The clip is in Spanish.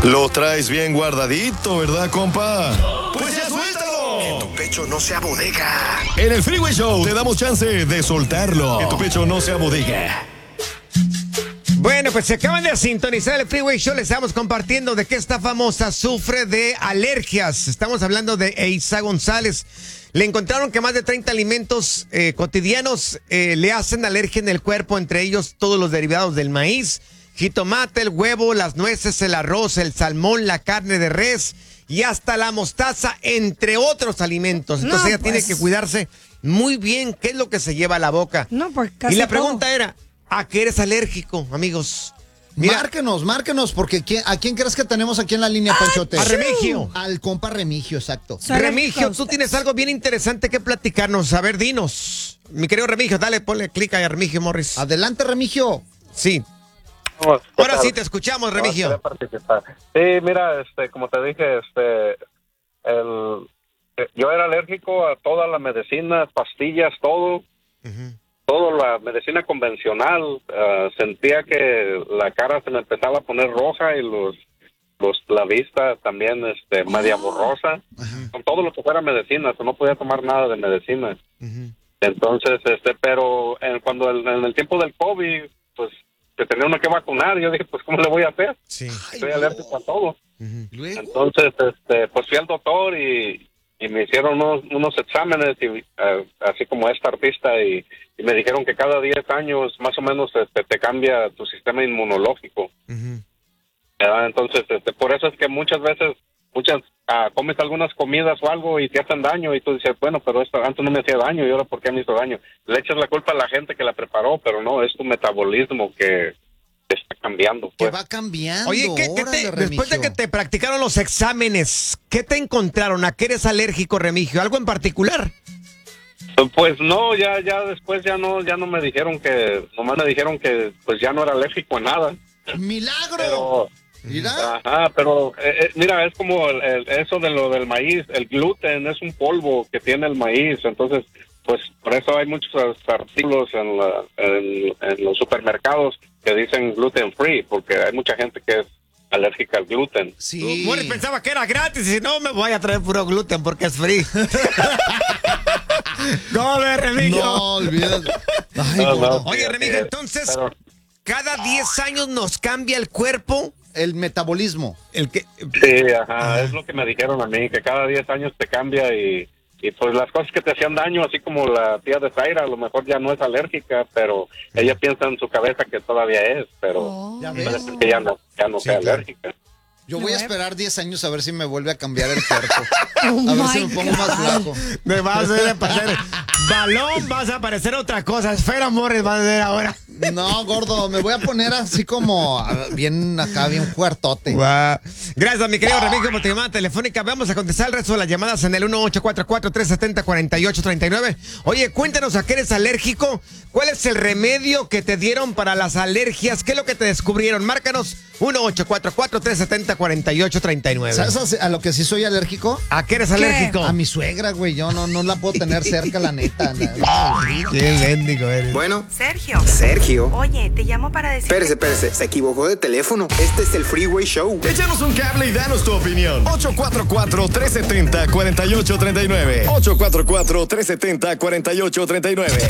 Lo traes bien guardadito, ¿verdad, compa? ¡Pues ya suéltalo! Que tu pecho no sea bodega. En el Freeway Show te damos chance de soltarlo. Que tu pecho no sea bodega. Bueno, pues se acaban de sintonizar el Freeway Show. Les estamos compartiendo de que esta famosa sufre de alergias. Estamos hablando de Eiza González. Le encontraron que más de 30 alimentos cotidianos le hacen alergia en el cuerpo, entre ellos todos los derivados del maíz, jitomate, el huevo, las nueces, el arroz, el salmón, la carne de res y hasta la mostaza, entre otros alimentos. Entonces ella tiene que cuidarse muy bien qué es lo que se lleva a la boca. No, pues casi y la todo. pregunta era, ¿a qué eres alérgico, amigos? Mira, Márquenos, porque ¿a quién crees que tenemos aquí en la línea, Panchote? a Remigio. Al compa Remigio, exacto. Soy Remigio, alérgica a tú ustedes. tienes algo bien interesante que platicarnos. A ver, dinos. Mi querido Remigio, dale, ponle clic ahí a Remigio Morris. Adelante, Remigio. Sí. Ahora sí te escuchamos, Remigio. Quería participar. Sí, mira, como te dije, yo era alérgico a toda la medicina, pastillas, todo. Toda la medicina convencional. Sentía que la cara se me empezaba a poner roja y la vista también media borrosa. Con todo lo que fuera medicina, no podía tomar nada de medicina. Entonces, pero cuando en el tiempo del COVID, pues se tenía uno que vacunar, yo dije, pues ¿cómo le voy a hacer? Sí. Estoy alérgico a todo. Luego. Entonces, pues fui al doctor y me hicieron unos exámenes, así como esta artista, y me dijeron que cada 10 años más o menos te cambia tu sistema inmunológico. Entonces, por eso es que muchas veces, comes algunas comidas o algo y te hacen daño, y tú dices, bueno, pero esto antes no me hacía daño, y ahora ¿por qué me hizo daño? Le echas la culpa a la gente que la preparó, pero no, es tu metabolismo que está cambiando. Que Pues. va cambiando. Oye, Órale, después de Remigio. que te practicaron los exámenes, ¿qué te encontraron? ¿A qué eres alérgico, Remigio? ¿Algo en particular? Pues no, ya después ya no me dijeron nomás me dijeron que pues ya no era alérgico a nada. ¡Milagro! Pero, Mira. pero mira, es como eso de lo del maíz, el gluten es un polvo que tiene el maíz, entonces pues por eso hay muchos artículos en los supermercados que dicen gluten free, porque hay mucha gente que es alérgica al gluten. Sí. Morris pensaba que era gratis y no me voy a traer puro gluten porque es free. ¿Cómo ves, Remigio? No, olvídate. Ay, No, gordo. no. Oye, Sí, Remigio, sí, entonces, pero- cada 10 años nos cambia el cuerpo. El metabolismo. El que Sí, es lo que me dijeron a mí, que cada 10 años te cambia y pues las cosas que te hacían daño, así como la tía de Zaira, a lo mejor ya no es alérgica, pero ella piensa en su cabeza que todavía es, pero Ya puede ves. ser que ya no sea claro. alérgica. Yo voy a esperar 10 años a ver si me vuelve a cambiar el cuerpo. Oh A ver si my me pongo más God. flaco. me vas a parecer balón, vas a parecer otra cosa. Esfera Morris va a ser ahora. No, gordo, me voy a poner así como bien acá, bien fuertote. Guau. Gracias, mi querido Remigio, por tu llamada telefónica. Vamos a contestar el resto de las llamadas en el 1844-370-4839. Oye, cuéntanos a qué eres alérgico. ¿Cuál es el remedio que te dieron para las alergias? ¿Qué es lo que te descubrieron? Márcanos 1844-370-4839. ¿Sabes a lo que sí soy alérgico? ¿A qué eres alérgico? A mi suegra, güey. Yo no la puedo tener cerca, la neta. No, Qué mendigo eres. Bueno, Sergio. Oye, te llamo para decir. Espérese. Se equivocó de teléfono. Este es el Freeway Show. Échanos un cable y danos tu opinión. 844-370-4839. 844-370-4839.